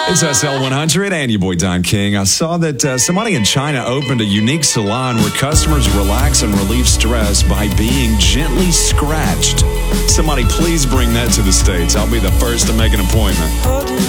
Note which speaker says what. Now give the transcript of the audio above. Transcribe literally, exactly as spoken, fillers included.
Speaker 1: It's S L one hundred and your boy Don King. I saw that uh, somebody in China opened a unique salon where customers relax and relieve stress by being gently scratched. Somebody please bring that to the States. I'll be the first to make an appointment.